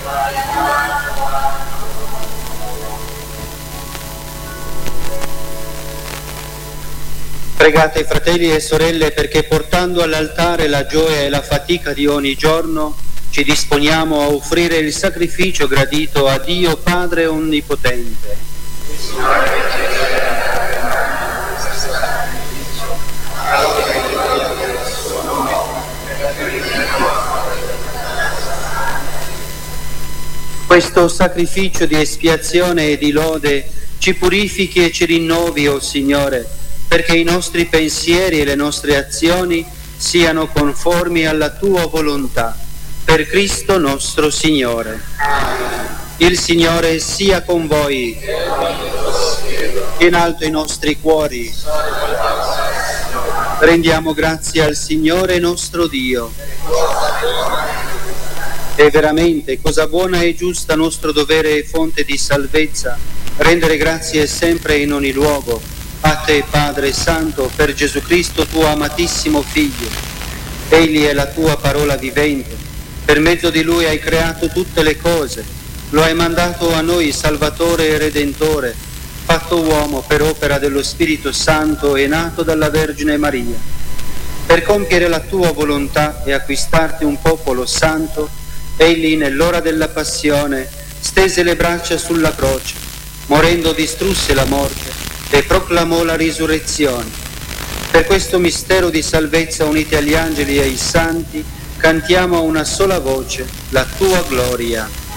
Pregate, fratelli e sorelle, perché portando all'altare la gioia e la fatica di ogni giorno, ci disponiamo a offrire il sacrificio gradito a Dio Padre Onnipotente. Questo sacrificio di espiazione e di lode ci purifichi e ci rinnovi, o Signore, perché i nostri pensieri e le nostre azioni siano conformi alla Tua volontà. Per Cristo nostro Signore. Il Signore sia con voi. In alto i nostri cuori. Rendiamo grazie al Signore nostro Dio. È veramente cosa buona e giusta, nostro dovere e fonte di salvezza, rendere grazie sempre e in ogni luogo a Te, Padre Santo, per Gesù Cristo, Tuo amatissimo Figlio. Egli è la Tua parola vivente, per mezzo di Lui hai creato tutte le cose, lo hai mandato a noi Salvatore e Redentore, fatto uomo per opera dello Spirito Santo e nato dalla Vergine Maria. Per compiere la Tua volontà e acquistarti un popolo santo, Egli nell'ora della passione stese le braccia sulla croce, morendo distrusse la morte e proclamò la risurrezione. Per questo mistero di salvezza, uniti agli angeli e ai santi, cantiamo a una sola voce la Tua gloria.